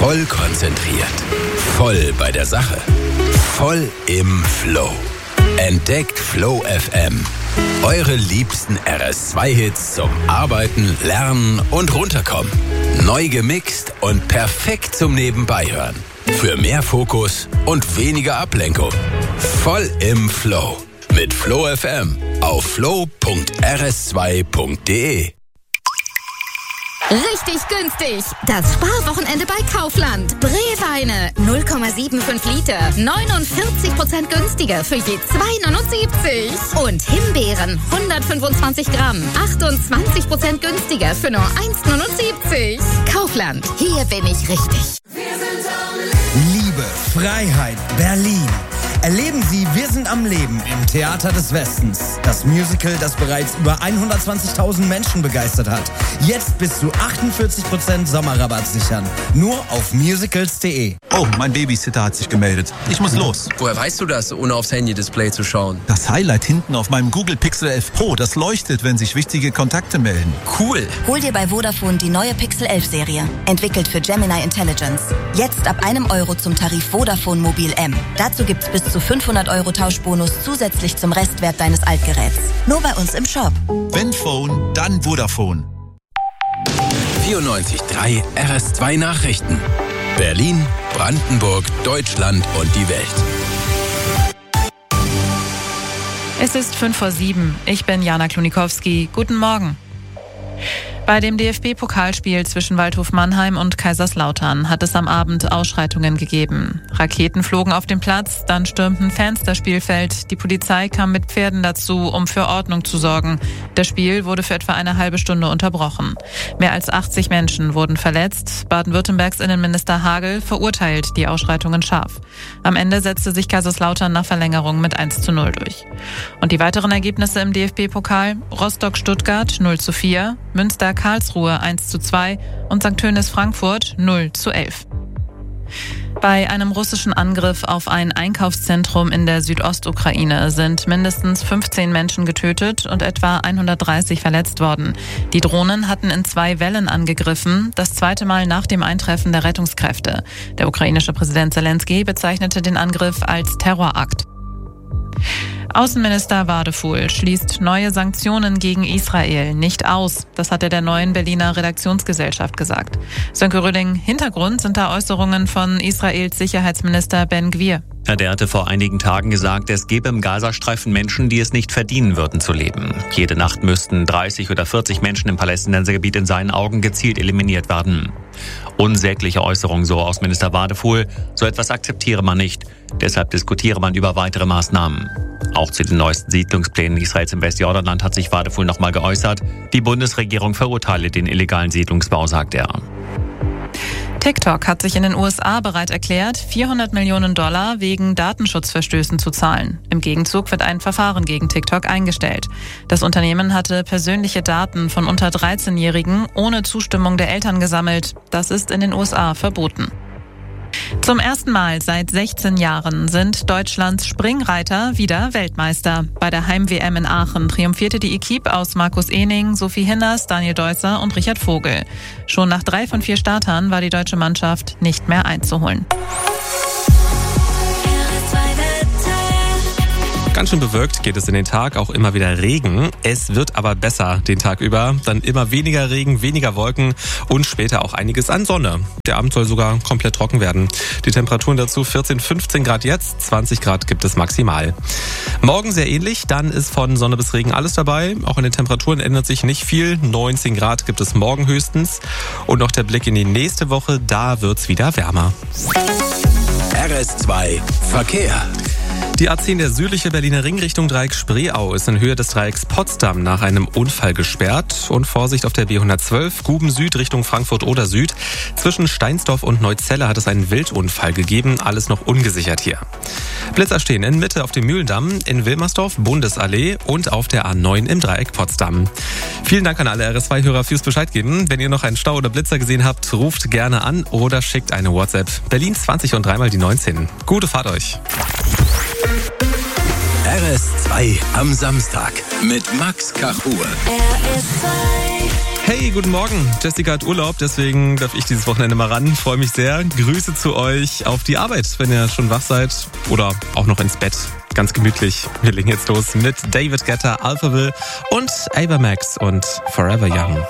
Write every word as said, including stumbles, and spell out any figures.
Voll konzentriert. Voll bei der Sache. Voll im Flow. Entdeckt Flow F M. Eure liebsten R S zwei Hits zum Arbeiten, Lernen und Runterkommen. Neu gemixt und perfekt zum Nebenbeihören. Für mehr Fokus und weniger Ablenkung. Voll im Flow. Mit Flow F M auf flow punkt r s zwei punkt d e. Richtig günstig. Das Sparwochenende bei Kaufland. Breweine null Komma fünfundsiebzig Liter. neunundvierzig Prozent günstiger für je zwei Komma neunundsiebzig. Und Himbeeren hundertfünfundzwanzig Gramm. achtundzwanzig Prozent günstiger für nur eins Komma neunundsiebzig. Kaufland. Hier bin ich richtig. Liebe, Freiheit, Berlin. Erleben Sie Wir sind am Leben im Theater des Westens. Das Musical, das bereits über hundertzwanzigtausend Menschen begeistert hat. Jetzt bis zu achtundvierzig Prozent Sommerrabatt sichern. Nur auf musicals punkt de. Oh, mein Babysitter hat sich gemeldet. Ich muss los. Woher weißt du das, ohne aufs Handy-Display zu schauen? Das Highlight hinten auf meinem Google Pixel elf Pro, das leuchtet, wenn sich wichtige Kontakte melden. Cool. Hol dir bei Vodafone die neue Pixel elf Serie. Entwickelt für Gemini Intelligence. Jetzt ab einem Euro zum Tarif Vodafone Mobil M. Dazu gibt's bis zu fünfhundert Euro Tauschbonus zusätzlich zum Restwert deines Altgeräts. Nur bei uns im Shop. Wenn Phone, dann Vodafone. vierundneunzig Komma drei R S zwei Nachrichten. Berlin, Brandenburg, Deutschland und die Welt. Es ist fünf vor sieben. Ich bin Jana Klonikowski. Guten Morgen. Bei dem D F B-Pokalspiel zwischen Waldhof Mannheim und Kaiserslautern hat es am Abend Ausschreitungen gegeben. Raketen flogen auf den Platz, dann stürmten Fans das Spielfeld. Die Polizei kam mit Pferden dazu, um für Ordnung zu sorgen. Das Spiel wurde für etwa eine halbe Stunde unterbrochen. Mehr als achtzig Menschen wurden verletzt. Baden-Württembergs Innenminister Hagel verurteilt die Ausschreitungen scharf. Am Ende setzte sich Kaiserslautern nach Verlängerung mit eins zu null durch. Und die weiteren Ergebnisse im D F B-Pokal: Rostock-Stuttgart null zu vier, Münster-Karlsruhe eins zu zwei und Sankt Tönis-Frankfurt null zu elf. Bei einem russischen Angriff auf ein Einkaufszentrum in der Südostukraine sind mindestens fünfzehn Menschen getötet und etwa hundertdreißig verletzt worden. Die Drohnen hatten in zwei Wellen angegriffen, das zweite Mal nach dem Eintreffen der Rettungskräfte. Der ukrainische Präsident Zelensky bezeichnete den Angriff als Terrorakt. Außenminister Wadefuhl schließt neue Sanktionen gegen Israel nicht aus. Das hat er der neuen Berliner Redaktionsgesellschaft gesagt. Sönke Röding, Hintergrund sind da Äußerungen von Israels Sicherheitsminister Ben Gvir. Ja, der hatte vor einigen Tagen gesagt, es gebe im Gazastreifen Menschen, die es nicht verdienen würden zu leben. Jede Nacht müssten dreißig oder vierzig Menschen im Palästinensergebiet in seinen Augen gezielt eliminiert werden. Unsägliche Äußerung, so Außenminister Wadefuhl. So etwas akzeptiere man nicht. Deshalb diskutiere man über weitere Maßnahmen. Auch zu den neuesten Siedlungsplänen Israels im Westjordanland hat sich Wadefuhl nochmal geäußert. Die Bundesregierung verurteile den illegalen Siedlungsbau, sagt er. TikTok hat sich in den U S A bereit erklärt, vierhundert Millionen Dollar wegen Datenschutzverstößen zu zahlen. Im Gegenzug wird ein Verfahren gegen TikTok eingestellt. Das Unternehmen hatte persönliche Daten von unter dreizehnjährigen ohne Zustimmung der Eltern gesammelt. Das ist in den U S A verboten. Zum ersten Mal seit sechzehn Jahren sind Deutschlands Springreiter wieder Weltmeister. Bei der Heim-W M in Aachen triumphierte die Equipe aus Markus Ehning, Sophie Hinders, Daniel Deusser und Richard Vogel. Schon nach drei von vier Startern war die deutsche Mannschaft nicht mehr einzuholen. Ganz schön bewölkt geht es in den Tag, auch immer wieder Regen. Es wird aber besser den Tag über. Dann immer weniger Regen, weniger Wolken und später auch einiges an Sonne. Der Abend soll sogar komplett trocken werden. Die Temperaturen dazu vierzehn, fünfzehn Grad jetzt, zwanzig Grad gibt es maximal. Morgen sehr ähnlich, dann ist von Sonne bis Regen alles dabei. Auch in den Temperaturen ändert sich nicht viel. neunzehn Grad gibt es morgen höchstens. Und noch der Blick in die nächste Woche, da wird's wieder wärmer. R S zwei Verkehr. Die A zehn, der südliche Berliner Ring Richtung Dreieck Spreeau, ist in Höhe des Dreiecks Potsdam nach einem Unfall gesperrt. Und Vorsicht auf der B hundertzwölf, Guben Süd Richtung Frankfurt oder Süd. Zwischen Steinsdorf und Neuzelle hat es einen Wildunfall gegeben, alles noch ungesichert hier. Blitzer stehen in Mitte auf dem Mühlendamm, in Wilmersdorf, Bundesallee und auf der A neun im Dreieck Potsdam. Vielen Dank an alle R S zwei Hörer fürs Bescheid geben. Wenn ihr noch einen Stau oder Blitzer gesehen habt, ruft gerne an oder schickt eine WhatsApp. Berlin zwanzig und dreimal die neunzehn. Gute Fahrt euch. R S zwei am Samstag mit Max Kachur. R S zwei Hey, guten Morgen. Jessica hat Urlaub, deswegen darf ich dieses Wochenende mal ran. Freue mich sehr. Grüße zu euch auf die Arbeit, wenn ihr schon wach seid oder auch noch ins Bett. Ganz gemütlich. Wir legen jetzt los mit David Guetta, Alphaville und Ava Max und Forever Young.